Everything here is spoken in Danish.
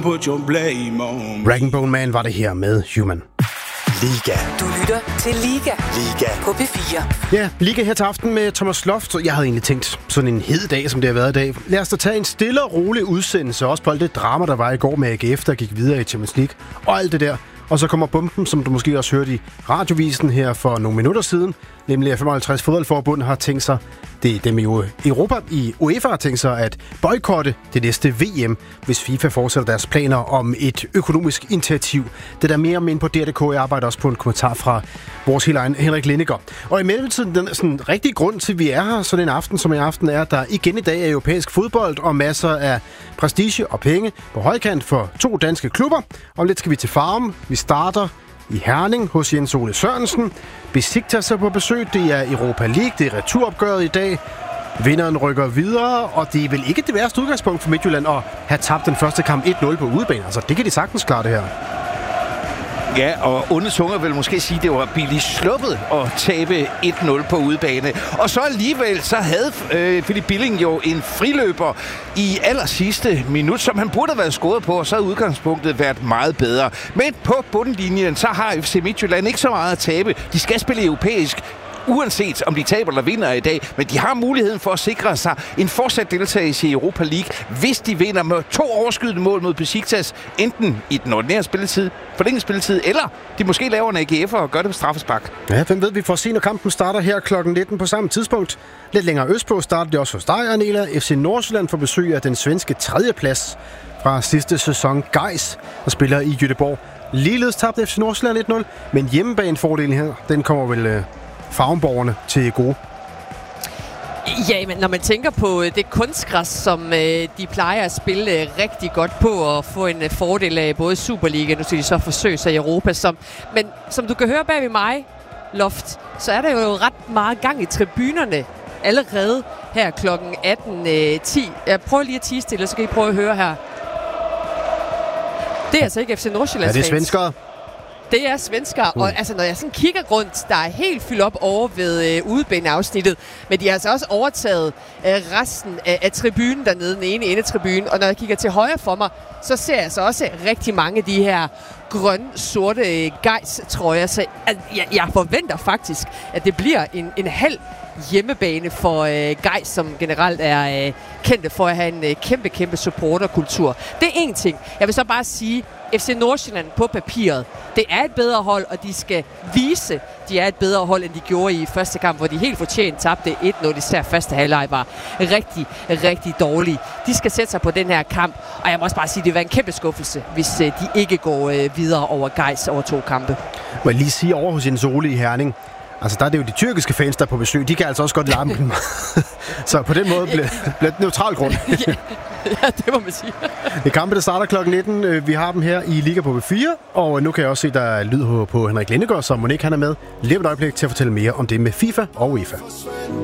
Put your blame on. Rag & Bone Man var det her med Human. Liga. Du lytter til Liga. Liga. På P4. Ja, Liga her til aften med Thomas Loft. Jeg havde egentlig tænkt sådan en hed dag, som det har været i dag. Lad os da tage en stille og rolig udsendelse. Også på alt det drama, der var i går med AGF, der gik videre i Champions League. Og alt det der. Og så kommer bomben, som du måske også hørte i radiovisen her for nogle minutter siden. Nemlig at 55 fodboldforbund har tænkt sig, det er dem i UEFA har tænkt sig at boykotte det næste VM, hvis FIFA fortsætter deres planer om et økonomisk initiativ. Det der mere om ind på DR.dk. Jeg arbejder også på en kommentar fra vores helt egen Henrik Lindegaard. Og i mellemtiden, den sådan rigtig grund til, at vi er her sådan en aften som i aften, er, at der igen i dag er europæisk fodbold og masser af prestige og penge på højkant for 2 danske klubber. Om lidt skal vi til Farum. Vi starter i Herning hos Jens Ole Sørensen. Besiktas er på besøg. Det er Europa League. Det er returopgøret i dag. Vinderen rykker videre, og det er vel ikke det værste udgangspunkt for Midtjylland at have tabt den første kamp 1-0 på udebane. Altså, det kan de sagtens klare det her. Ja, og onde tunger vil måske sige, at det var billigt sluppet at tabe 1-0 på udebane. Og så alligevel, så havde Philip Billing jo en friløber i allersidste minut, som han burde have været scoret på, og så havde udgangspunktet været meget bedre. Men på bundlinjen, så har FC Midtjylland ikke så meget at tabe. De skal spille europæisk, uanset om de taber eller vinder i dag, men de har muligheden for at sikre sig en fortsat deltagelse i Europa League, hvis de vinder med 2 overskydende mål mod Besiktas, enten i den ordinære spilletid, forlænget spilletid, eller de måske laver en AGF og gør det på straffespark. Ja, hvem ved, vi får se, når kampen starter her kl. 19 på samme tidspunkt. Lidt længere østpå starter det også hos dig, Anela. FC Nordsjælland får besøg af den svenske 3. plads fra sidste sæson. Gais, der spiller i Göteborg. Ligeledes tabte FC Nordsjælland 1-0, men hjemmebanefordelen her, den kommer vel farvenborgerne til gode. Ja, men når man tænker på det kunstgræs, som de plejer at spille rigtig godt på og få en fordel af både Superliga, nu skal de så forsøge sig i Europa. Men som du kan høre bag ved mig, Loft, så er der jo ret meget gang i tribunerne allerede her kl. 18.10. Jeg prøver lige at tie stille, så kan I prøve at høre her. Det er altså ikke FC Nordsjællands fans. Ja, det er svenskere. Det er svenskere, og altså, når jeg sådan kigger rundt, der er helt fyldt op over ved udebaneafsnittet, men de har altså også overtaget resten af tribunen dernede, den ene endetribunen, og når jeg kigger til højre for mig, så ser jeg altså også rigtig mange af de her grøn-sorte Gais-trøjer, så jeg forventer faktisk, at det bliver en halv hjemmebane for Gais, som generelt er kendte for at have en kæmpe supporterkultur. Det er én ting. Jeg vil så bare sige, FC Nordsjælland på papiret, det er et bedre hold, og de skal vise, de er et bedre hold, end de gjorde i første kamp, hvor de helt fortjent tabte 1-0. Især første halvleg var rigtig dårlig. De skal sætte sig på den her kamp, og jeg må også bare sige, at det var en kæmpe skuffelse, hvis de ikke går videre over Gais over 2 kampe. Må jeg lige sige over hos Jens Ole i Herning, altså, der er det jo de tyrkiske fans, der er på besøg. De kan altså også godt larme dem. Så på den måde bliver det neutral grund. Ja, det må man sige. Det er kampe, der starter kl. 19. Vi har dem her i Liga på B4. Og nu kan jeg også se, der er lyd på Henrik Lindegaard, som Monique han er med. Lige et øjeblik til at fortælle mere om det med FIFA og UEFA.